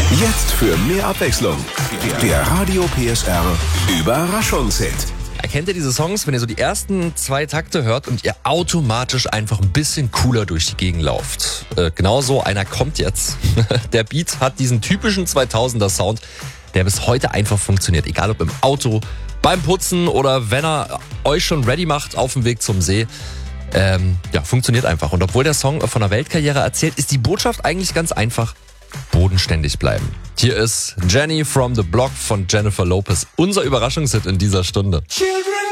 Jetzt für mehr Abwechslung. Der Radio PSR Überraschungshit. Erkennt ihr diese Songs, wenn ihr so die ersten 2 Takte hört und ihr automatisch einfach ein bisschen cooler durch die Gegend lauft? Genauso einer kommt jetzt. Der Beat hat diesen typischen 2000er Sound, der bis heute einfach funktioniert. Egal ob im Auto, beim Putzen oder wenn er euch schon ready macht auf dem Weg zum See. Funktioniert einfach. Und obwohl der Song von einer Weltkarriere erzählt, ist die Botschaft eigentlich ganz einfach: bodenständig bleiben. Hier ist Jenny from the Block von Jennifer Lopez, unser Überraschungshit in dieser Stunde.